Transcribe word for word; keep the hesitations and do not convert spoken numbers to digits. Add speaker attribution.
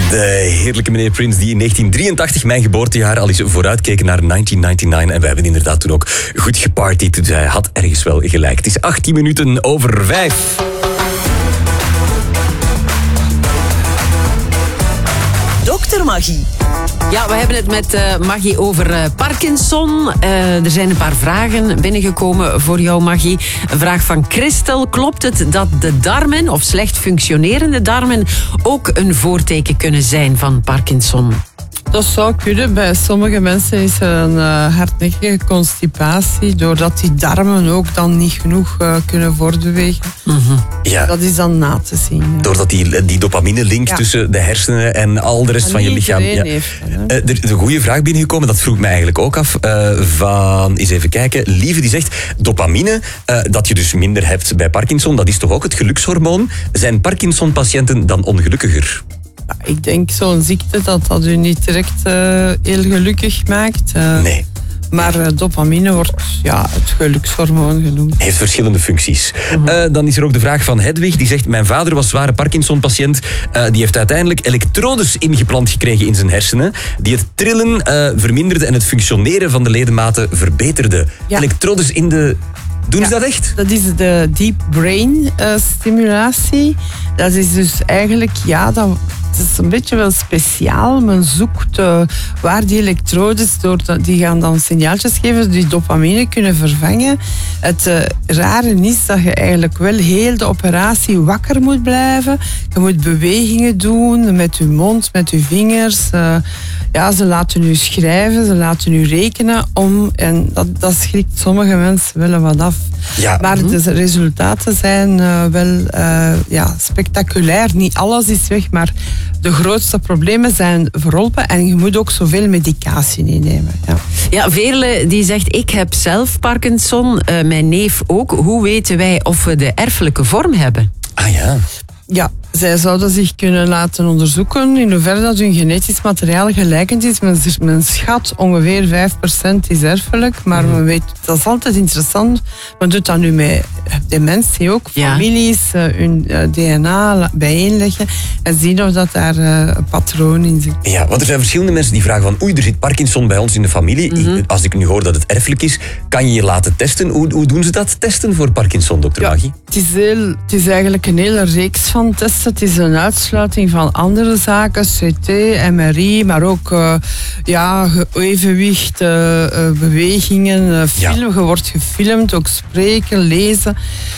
Speaker 1: De heerlijke meneer Prince die in negentien drieëntachtig, mijn geboortejaar, al eens vooruitkeken naar negentien negenennegentig. En we hebben inderdaad toen ook goed gepartied. Dus hij had ergens wel gelijk. Het is achttien minuten over vijf.
Speaker 2: Dokter Magie.
Speaker 3: Ja, we hebben het met uh, Magie over uh, Parkinson. Uh, er zijn een paar vragen binnengekomen voor jou, Magie. Een vraag van Christel. Klopt het dat de darmen, of slecht functionerende darmen, ook een voorteken kunnen zijn van Parkinson?
Speaker 4: Dat zou kunnen. Bij sommige mensen is er een uh, hardnekkige constipatie, doordat die darmen ook dan niet genoeg uh, kunnen voortbewegen.
Speaker 1: Mm-hmm. Ja.
Speaker 4: Dat is dan na te zien. Ja.
Speaker 1: Doordat die, die dopamine-link ja. tussen de hersenen en al de rest
Speaker 4: en
Speaker 1: van je lichaam...
Speaker 4: Ja.
Speaker 1: Heeft, uh, er is een goede vraag binnengekomen, dat vroeg mij eigenlijk ook af. Uh, van, eens even kijken, Lieve die zegt, dopamine, uh, dat je dus minder hebt bij Parkinson, dat is toch ook het gelukshormoon? Zijn Parkinson-patiënten dan ongelukkiger?
Speaker 4: Ja, ik denk zo'n ziekte dat dat u niet direct uh, heel gelukkig maakt. Uh,
Speaker 1: nee.
Speaker 4: Maar uh, dopamine wordt ja, het gelukshormoon genoemd.
Speaker 1: Heeft verschillende functies. Mm-hmm. Uh, dan is er ook de vraag van Hedwig. Die zegt, mijn vader was zware Parkinson-patiënt. Uh, die heeft uiteindelijk elektrodes ingeplant gekregen in zijn hersenen. Die het trillen uh, verminderde en het functioneren van de ledematen verbeterde. Ja. Elektrodes in de... Doen ja, ze dat echt?
Speaker 4: Dat is de deep brain uh, stimulatie. Dat is dus eigenlijk, ja, dat, het is een beetje wel speciaal. Men zoekt uh, waar die elektrodes, door, die gaan dan signaaltjes geven, die dopamine kunnen vervangen. Het uh, rare is dat je eigenlijk wel heel de operatie wakker moet blijven. Je moet bewegingen doen met je mond, met je vingers. Uh, ja, ze laten u schrijven, ze laten u rekenen om, en dat, dat schrikt sommige mensen wel wat af. Ja. Maar mm-hmm. de resultaten zijn uh, wel uh, ja, spectaculair. Niet alles is weg, maar de grootste problemen zijn verholpen en je moet ook zoveel medicatie innemen. Ja,
Speaker 3: ja Veerle die zegt, ik heb zelf Parkinson, uh, mijn neef ook. Hoe weten wij of we de erfelijke vorm hebben?
Speaker 1: Ah ja.
Speaker 4: Ja, zij zouden zich kunnen laten onderzoeken in hoeverre dat hun genetisch materiaal gelijkend is. Men, men schat ongeveer vijf procent is erfelijk, maar mm. men weet, dat is altijd interessant. Men doet dat nu met dementie ook, ja. families, uh, hun uh, D N A bijeenleggen en zien of dat daar uh, een patroon in zit.
Speaker 1: Ja, want er zijn verschillende mensen die vragen van oei, er zit Parkinson bij ons in de familie. Mm-hmm. Als ik nu hoor dat het erfelijk is, kan je je laten testen. Hoe, hoe doen ze dat, testen voor Parkinson, dokter
Speaker 4: ja,
Speaker 1: Magie?
Speaker 4: Het is, heel, het is eigenlijk een hele reeks van testen. Het is een uitsluiting van andere zaken, C T, M R I, maar ook uh, ja, evenwicht, uh, uh, bewegingen, uh, film. Ja. Je wordt gefilmd, ook spreken, lezen.